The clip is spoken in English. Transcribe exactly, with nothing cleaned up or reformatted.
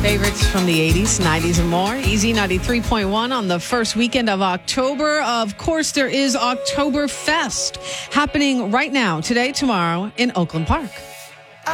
Favorites from the eighties, nineties, and more. Easy ninety-three point one on the first weekend of October. Of course, there is Oktoberfest happening right now, today, tomorrow, in Oakland Park.